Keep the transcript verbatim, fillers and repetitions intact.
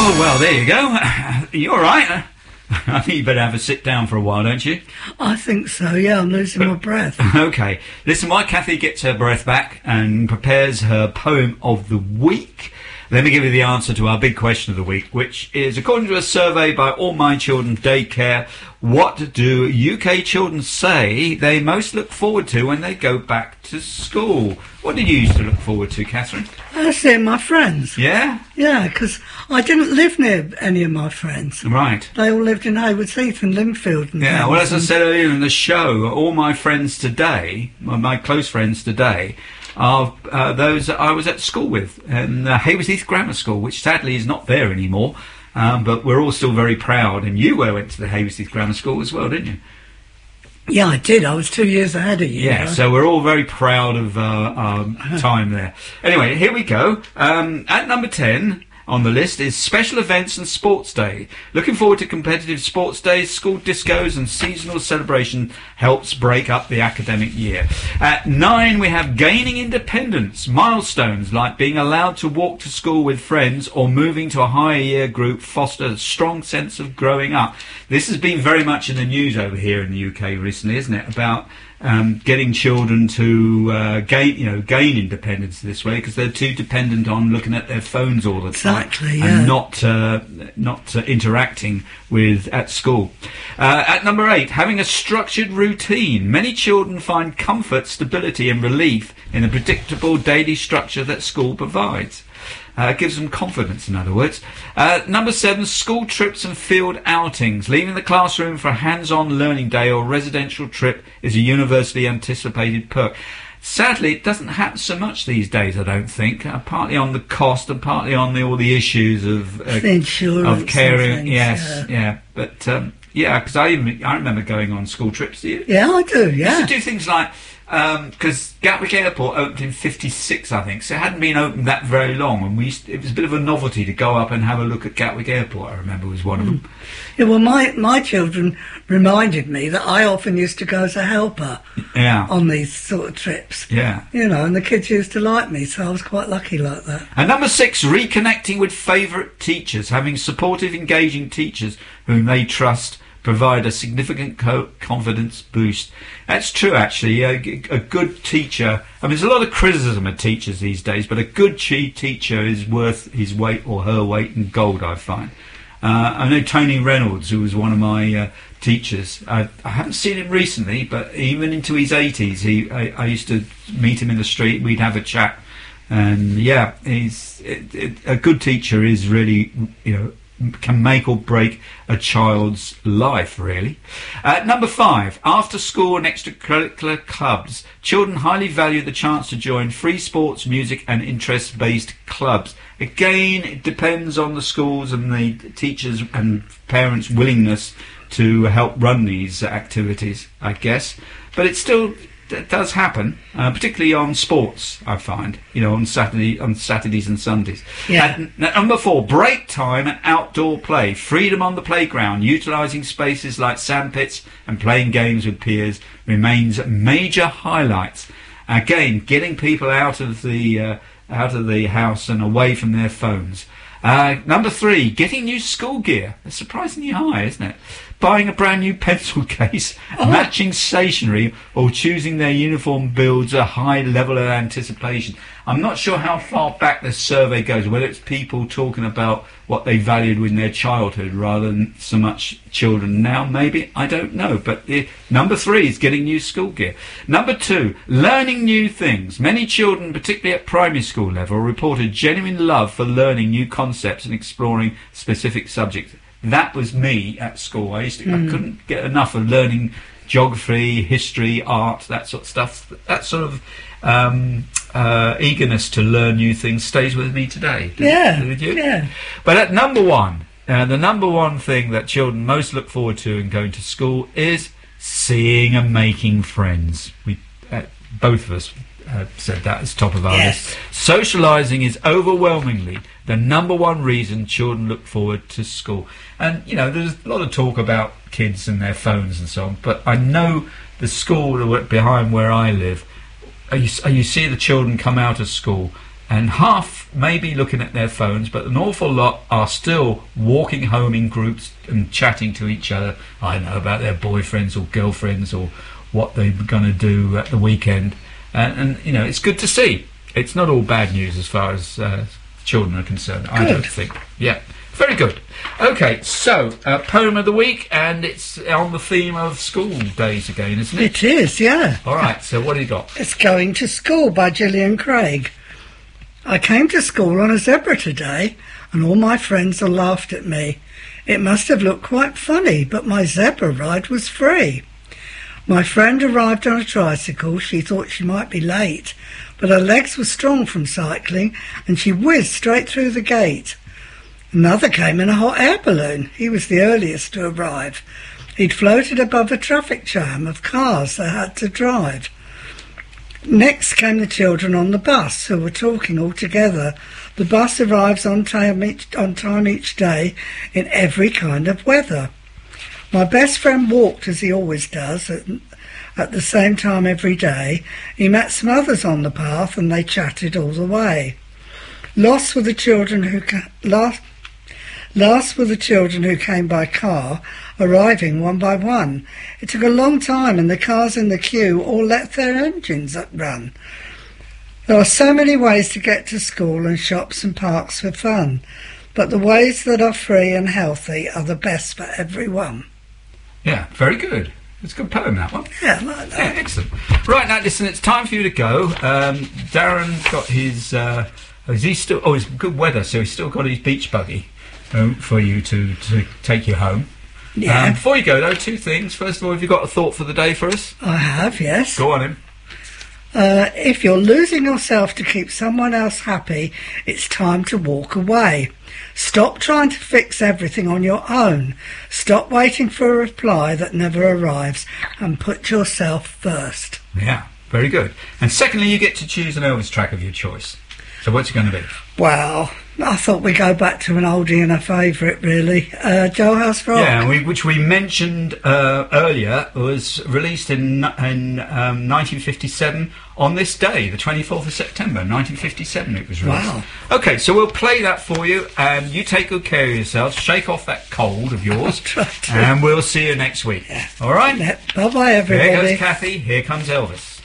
Oh, well, there you go. You all right? I think you better have a sit down for a while, don't you? I think so, yeah, I'm losing my breath. Okay. Listen, while Kathy gets her breath back and prepares her poem of the week, let me give you the answer to our big question of the week, which is, according to a survey by All My Children Daycare, what do U K children say they most look forward to when they go back to school? What did you used to look forward to, Catherine? I seeing my friends. Yeah? Yeah, because I didn't live near any of my friends. Right. They all lived in Haywards Heath and Linfield. And Yeah, things, well, as I and said earlier in the show, all my friends today, my, my close friends today, are uh, those that I was at school with, and uh, Haywards Heath Grammar School, which sadly is not there anymore. Um, but we're all still very proud, and you went to the Haywards Heath Grammar School as well, didn't you? Yeah, I did. I was two years ahead of you. Yeah, know? so we're all very proud of uh, our time there. Anyway, here we go. Um, at number ten on the list is Special Events and Sports Day. Looking forward to competitive sports days, school discos and seasonal celebration helps break up the academic year. At nine, we have Gaining Independence. Milestones like being allowed to walk to school with friends or moving to a higher year group foster a strong sense of growing up. This has been very much in the news over here in the U K recently, isn't it? About Um, getting children to uh, gain, you know, gain independence this way because they're too dependent on looking at their phones all the time Exactly, yeah. and not uh, not uh, interacting with at school. Uh, at number eight, having a structured routine. Many children find comfort, stability, and relief in the predictable daily structure that school provides. Uh, gives them confidence, in other words. Uh, number seven, school trips and field outings. Leaving the classroom for a hands-on learning day or residential trip is a universally anticipated perk. Sadly, it doesn't happen so much these days, I don't think, uh, partly on the cost and partly on the, all the issues of uh, insurance of caring. and things, yes, yeah. yeah. But, um, yeah, because I, even- I remember going on school trips, do you? Yeah, I do, I yeah. used to do things like, because Gatwick Airport opened in fifty-six, I think, so it hadn't been opened that very long, and we used to, it was a bit of a novelty to go up and have a look at Gatwick Airport, I remember was one of them. Yeah, well, my, my children reminded me that I often used to go as a helper Yeah, on these sort of trips. yeah. You know, and the kids used to like me, so I was quite lucky like that. And number six, reconnecting with favourite teachers. Having supportive, engaging teachers whom they trust provide a significant co- confidence boost. That's true, actually. A, a good teacher, I mean, there's a lot of criticism of teachers these days, but a good chi- teacher is worth his weight or her weight in gold, I find. Uh, I know Tony Reynolds, who was one of my uh, teachers. I, I haven't seen him recently, but even into his eighties, he I, I used to meet him in the street. We'd have a chat, and yeah, he's it, it, a good teacher is really, you know, can make or break a child's life, really. Uh, number five, after school and extracurricular clubs. Children highly value the chance to join free sports, music and interest-based clubs. Again, it depends on the schools and the teachers' and parents' willingness to help run these activities, I guess. But it's still... It does happen, uh, particularly on sports, I find, you know, on Saturday, on Saturdays and Sundays. Yeah. And, n- number four, break time and outdoor play. Freedom on the playground, utilising spaces like sandpits and playing games with peers remains major highlights. Again, getting people out of the uh, out of the house and away from their phones. Uh, number three, getting new school gear. That's surprisingly high, isn't it? Buying a brand new pencil case, Oh. matching stationery, or choosing their uniform builds a high level of anticipation. I'm not sure how far back this survey goes, whether it's people talking about what they valued in their childhood rather than so much children now, maybe. I don't know. But the, number three is getting new school gear. Number two, learning new things. Many children, particularly at primary school level, report a genuine love for learning new concepts and exploring specific subjects. That was me at school. I used to, Mm. I couldn't get enough of learning geography, history, art, that sort of stuff. That sort of um, uh, eagerness to learn new things stays with me today. Did, Yeah, did you? yeah. But at number one, uh, the number one thing that children most look forward to in going to school is seeing and making friends. We, uh, both of us uh, said that as top of our Yes. list. Socialising is overwhelmingly the number one reason children look forward to school. And, you know, there's a lot of talk about kids and their phones and so on, but I know the school behind where I live, you, you see the children come out of school and half may be looking at their phones, but an awful lot are still walking home in groups and chatting to each other. I know about their boyfriends or girlfriends or what they're going to do at the weekend. And, and, you know, it's good to see. It's not all bad news as far as uh, children are concerned, I Good. don't think. Yeah, very good. Okay, so, uh, poem of the week, and it's on the theme of school days again, isn't it? It is, yeah. All right, so what do you got? It's Going to School by Gillian Craig. I came to school on a zebra today, and all my friends all laughed at me. It must have looked quite funny, but my zebra ride was free. My friend arrived on a tricycle. She thought she might be late, but her legs were strong from cycling, and she whizzed straight through the gate. Another came in a hot air balloon. He was the earliest to arrive. He'd floated above a traffic jam of cars they had to drive. Next came the children on the bus, who were talking all together. The bus arrives on time each, on time each day in every kind of weather. My best friend walked, as he always does, at, at the same time every day. He met some others on the path, and they chatted all the way. Lost were the children who ca- last, last were the children who came by car, arriving one by one. It took a long time, and the cars in the queue all let their engines run. There are so many ways to get to school and shops and parks for fun, but the ways that are free and healthy are the best for everyone. Yeah, very good. It's a good poem, that one. Yeah, I like that. Yeah, excellent. Right, now, listen, it's time for you to go. Um, Darren's got his... Uh, is he still... Oh, it's good weather, so he's still got his beach buggy um, for you to, to take you home. Yeah. Um, before you go, though, two things. First of all, have you got a thought for the day for us? I have, yes. Go on, him. Uh, if you're losing yourself to keep someone else happy, it's time to walk away. Stop trying to fix everything on your own. Stop waiting for a reply that never arrives, and put yourself first. Yeah, very good. And secondly, you get to choose an Elvis track of your choice. So what's it going to be? Well, I thought we'd go back to an oldie and a favourite, really. Uh, Jailhouse Rock. Yeah, we, which we mentioned uh, earlier, was released in, in um, nineteen fifty-seven on this day, the twenty-fourth of September, nineteen fifty-seven it was released. Wow. Okay, so we'll play that for you, and you take good care of yourself, shake off that cold of yours, Try to. and we'll see you next week. Yeah. All right? Bye-bye, everybody. Here goes Kathy, here comes Elvis.